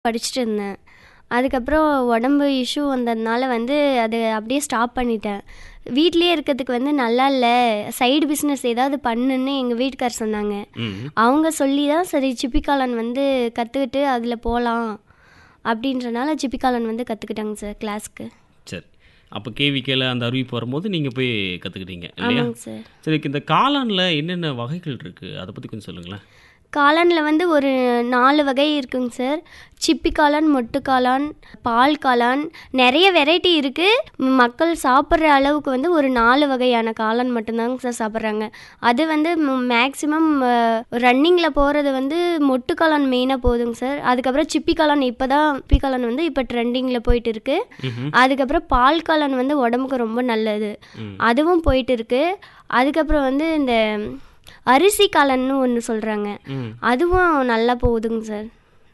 படிச்சுட்டு இருந்தேன். அதுக்கப்புறம் உடம்பு இஷ்யூ வந்ததுனால வந்து அது அப்படியே ஸ்டாப் பண்ணிட்டேன். வீட்லேயே இருக்கிறதுக்கு வந்து நல்லா இல்லை, சைடு பிஸ்னஸ் ஏதாவது பண்ணுன்னு எங்கள் வீட்டுக்கார் சொன்னாங்க. ம். அவங்க சொல்லி தான் சரி சிப்பிக்காளான் வந்து கற்றுக்கிட்டு அதில் போகலாம் அப்படின்றனால சிப்பிக்காளான் வந்து கற்றுக்கிட்டாங்க சார் கிளாஸ்க்கு. சரி. அப்போ கேவிக்கையில் அந்த அறிவிப்பு வரும்போது நீங்கள் போய் கற்றுக்கிட்டீங்க இல்லையா? ஆமாங்க சார். சரி, இந்த காளானில் என்னென்ன வகைகள் இருக்குது, அதை பற்றி கொஞ்சம் சொல்லுங்களேன். காளானில் வந்து ஒரு 4 வகை இருக்குங்க சார். சிப்பி காளான், மொட்டு காளான், பால் காளான், நிறைய வெரைட்டி இருக்குது. மக்கள் சாப்பிட்ற அளவுக்கு வந்து ஒரு 4 வகையான காளான் மட்டும்தாங்க சார் சாப்பிட்றாங்க. அது வந்து மேக்ஸிமம் ரன்னிங்கில் போகிறது வந்து மொட்டு காளான் மெயினாக போகுதுங்க சார். அதுக்கப்புறம் சிப்பி காளான் சிப்பி காளான் வந்து இப்போ ட்ரெண்டிங்கில் போயிட்டு இருக்கு. அதுக்கப்புறம் பால் காளான் வந்து உடம்புக்கு ரொம்ப நல்லது, அதுவும் போயிட்டு இருக்கு. அதுக்கப்புறம் வந்து இந்த அரிசி காளான்னு ஒன்று சொல்கிறாங்க, அதுவும் நல்லா போகுதுங்க சார்.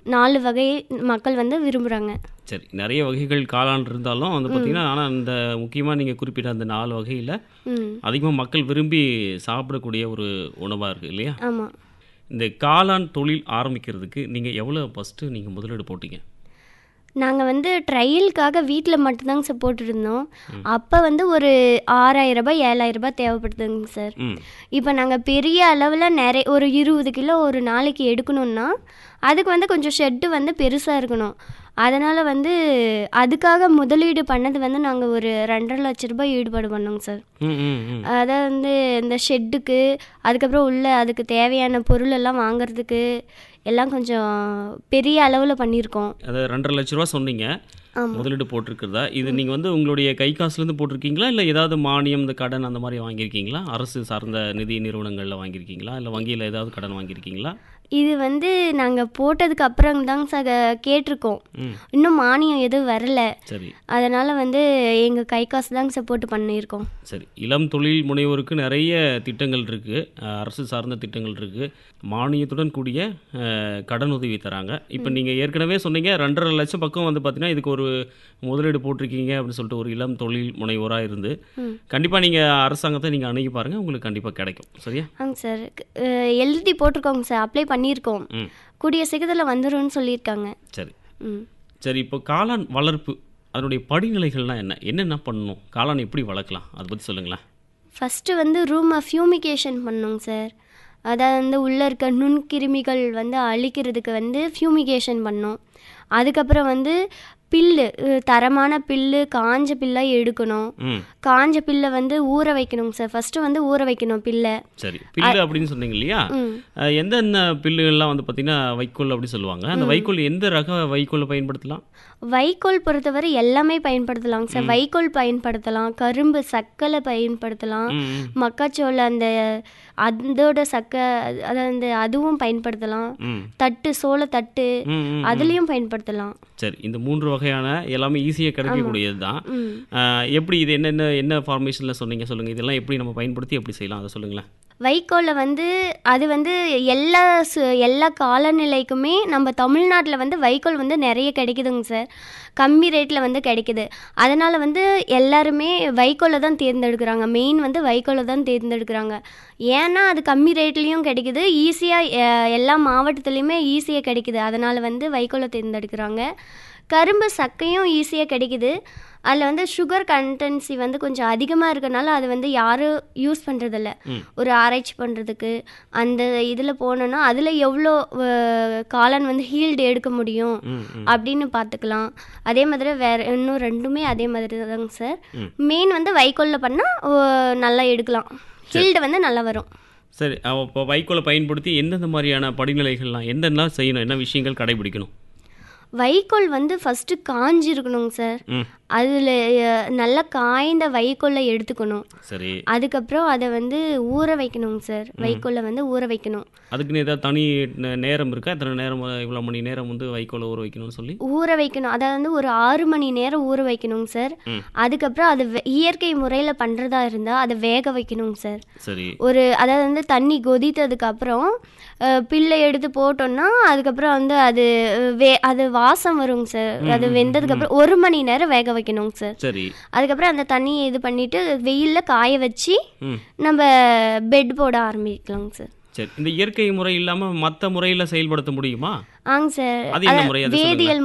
4 வகை மக்கள் வந்து விரும்புகிறாங்க. சரி, நிறைய வகைகள் காளான் இருந்தாலும் வந்து பார்த்தீங்கன்னா, ஆனால் இந்த முக்கியமாக நீங்கள் குறிப்பிட்ட அந்த 4 வகையில் அதிகமாக மக்கள் விரும்பி சாப்பிடக்கூடிய ஒரு உணவாக இருக்குது இல்லையா? ஆமாம். இந்த காளான் தொழில் ஆரம்பிக்கிறதுக்கு நீங்கள் எவ்வளோ ஃபஸ்ட்டு நீங்கள் முதலீடு போட்டீங்க? நாங்கள் வந்து ட்ரையலுக்காக வீட்டில் மட்டும்தாங்க சார் போட்டுருந்தோம். அப்போ வந்து ஒரு 6000 ரூபாய் 7000 ரூபாய் தேவைப்படுதுங்க சார். இப்போ நாங்கள் பெரிய அளவில் நிறைய ஒரு 20 கிலோ ஒரு நாளைக்கு எடுக்கணும்னா அதுக்கு வந்து கொஞ்சம் ஷெட்டு வந்து பெருசாக இருக்கணும். அதனால் வந்து அதுக்காக முதலீடு பண்ணது வந்து நாங்கள் ஒரு 2.5 லட்ச ரூபாய் ஈடுபாடு பண்ணோங்க சார். அதாவது வந்து இந்த ஷெட்டுக்கு, அதுக்கப்புறம் உள்ள அதுக்கு தேவையான பொருள் எல்லாம் வாங்குறதுக்கு எல்லாம் கொஞ்சம் பெரிய அளவில் பண்ணியிருக்கோம். அதை 2.5 லட்ச ரூபா சொன்னீங்க முதலீடு போட்டிருக்கிறதா? இது நீங்கள் வந்து உங்களுடைய கை காசுலேருந்து போட்டிருக்கீங்களா, இல்லை ஏதாவது மானியம், இந்த கடன் அந்த மாதிரி வாங்கியிருக்கீங்களா? அரசு சார்ந்த நிதி நிறுவனங்களில் வாங்கியிருக்கீங்களா, இல்லை வங்கியில் ஏதாவது கடன் வாங்கியிருக்கீங்களா? இது வந்து நாங்கள் போட்டதுக்கு அப்புறம் தாங்க சார் கேட்டிருக்கோம். இன்னும் மானியம் எதுவும் வரல. சரி. அதனால் வந்து எங்கள் கை காசு தாங்க சார் போட்டு பண்ணியிருக்கோம். சரி, இளம் தொழில் முனைவோருக்கு நிறைய திட்டங்கள் இருக்குது, அரசு சார்ந்த திட்டங்கள் இருக்குது, மானியத்துடன் கூடிய கடன் உதவி தராங்க. இப்போ நீங்கள் ஏற்கனவே சொன்னீங்க 2.5 லட்சம் பக்கம் வந்து பார்த்தீங்கன்னா இதுக்கு ஒரு முதலீடு போட்டிருக்கீங்க அப்படின்னு சொல்லிட்டு, ஒரு இளம் தொழில் முனைவோராக இருந்து கண்டிப்பாக நீங்கள் அரசாங்கத்தை நீங்கள் அணுகி பாருங்கள், உங்களுக்கு கண்டிப்பாக கிடைக்கும். சரியா? ஆங்க சார். எழுதி போட்டிருக்கோங்க சார், அப்ளை பண்ணியிருக்கோம். கூடிய சீக்கிரத்தில் வந்துடும்னு சொல்லியிருக்காங்க. சரி. சரி, இப்போ காளான் வளர்ப்பு அதனுடைய படிநிலைகள்லாம் என்னென்ன பண்ணணும், காளான் எப்படி வளர்க்கலாம், அதை பற்றி சொல்லுங்களேன். ஃபஸ்ட்டு வந்து ரூமை ஃபியூமிகேஷன் பண்ணணுங்க சார். அதாவது வந்து உள்ளே இருக்க நுண்கிருமிகள் வந்து அழிக்கிறதுக்கு வந்து ஃபியூமிகேஷன் பண்ணணும். அதுக்கப்புறம் வந்து பில்லு, தரமான பில்லு, காஞ்ச பில்லாக எடுக்கணும். காஞ்ச பில்லை வந்து ஊற வைக்கணுங்க சார். ஃபஸ்ட்டு வந்து ஊற வைக்கணும் பில்லை. சரி, பில்லு அப்படின்னு சொன்னீங்க இல்லையா? எந்தெந்த பில்லுகள்லாம் வந்து பார்த்தீங்கன்னா வைக்கோல் அப்படி சொல்லுவாங்க. அந்த வைக்கோல் எந்த ரக வைக்கோலை பயன்படுத்தலாம்? வைக்கோல் பொறுத்தவரை எல்லாமே பயன்படுத்தலாங்க சார். வைக்கோல் பயன்படுத்தலாம், கரும்பு சக்கலை பயன்படுத்தலாம், மக்காச்சோள அதோட அதாவது அதுவும் பயன்படுத்தலாம், தட்டு சோள தட்டு அதுலேயும் பயன்படுத்தலாம். சரி, இந்த 3 வகையான எல்லாமே ஈஸியாக கிடைக்கக்கூடியது தான். எப்படி இது என்ன ஃபார்மேஷனில் சொன்னீங்க, சொல்லுங்கள். இதெல்லாம் எப்படி நம்ம பயன்படுத்தி எப்படி செய்யலாம், அதை சொல்லுங்களேன். வைக்கோலில் வந்து அது வந்து எல்லா காலநிலைக்குமே நம்ம தமிழ்நாட்டில் வந்து வைக்கோல் வந்து நிறைய கிடைக்குதுங்க சார். கம்மி ரேட்டில் வந்து கிடைக்குது. அதனால் வந்து எல்லாருமே வைக்கோலை தான் தேர்ந்தெடுக்கிறாங்க. மெயின் வந்து வைக்கோலை தான் தேர்ந்தெடுக்கிறாங்க. ஏன்னா அது கம்மி ரேட்லேயும் கிடைக்குது, ஈஸியாக எல்லா மாவட்டத்துலேயுமே ஈஸியாக கிடைக்குது. அதனால் வந்து வைக்கோலை தேர்ந்தெடுக்கிறாங்க. கரும்பு சக்கையும் ஈஸியாக கிடைக்குது. அதில் வந்து சுகர் கண்டென்சி வந்து கொஞ்சம் அதிகமாக இருக்கனால அது வந்து யாரும் யூஸ் பண்ணுறதில்ல. ஒரு ஆராய்ச்சி பண்ணுறதுக்கு அந்த இதில் போனோன்னா அதில் எவ்வளோ காளான் வந்து ஹீல்டு எடுக்க முடியும் அப்படின்னு பார்த்துக்கலாம். அதே மாதிரி வேறு இன்னும் 2மே அதே மாதிரி தாங்க சார். மெயின் வந்து வைக்கோலில் பண்ணால் நல்லா எடுக்கலாம், ஹீல்டு வந்து நல்லா வரும். சரி, இப்போ வைக்கோலை பயன்படுத்தி எந்தெந்த மாதிரியான படிநிலைகள்லாம் என்னெல்லாம் செய்யணும், என்ன விஷயங்கள் கடைபிடிக்கணும்? வைக்கோல் வந்து ஃபஸ்ட்டு காஞ்சிருக்கணுங்க சார். அதில் நல்லா காய்ந்த வைக்கோலை எடுத்துக்கணும். சரி. அதுக்கப்புறம் அதை வந்து ஊற வைக்கணுங்க சார். வைக்கோலை வந்து ஊற வைக்கணும். அதுக்குன்னு ஏதாவது தனி நேரம் இருக்கா? எத்தனை நேரம், இவ்வளோ மணி நேரம் வந்து வைக்கோலை ஊற வைக்கணும்னு சொல்லி ஊற வைக்கணும். அதாவது வந்து ஒரு 6 மணி நேரம் ஊற வைக்கணுங்க சார். அதுக்கப்புறம் அது இயற்கை முறையில் பண்ணுறதா இருந்தால் அதை வேக வைக்கணுங்க சார். சரி. அதாவது வந்து தண்ணி கொதித்ததுக்கப்புறம் பில்லை எடுத்து போட்டோம்னா அதுக்கப்புறம் வந்து அது வாசம் வருங்க சார். அது வெந்ததுக்கப்புறம் 1 மணி நேரம் வேக வைக்கணுங்க சார். சரி. அதுக்கப்புறம் அந்த தண்ணியை இது பண்ணிவிட்டு வெயிலில் காய வச்சு நம்ம பெட் போட ஆரம்பிக்கலாங்க சார். சரி, இந்த இயற்கை முறை இல்லாமல் மற்ற முறையில் செயல்படுத்த முடியுமா? ஆங்க சார். அது என்ன முறை? வேதியியல்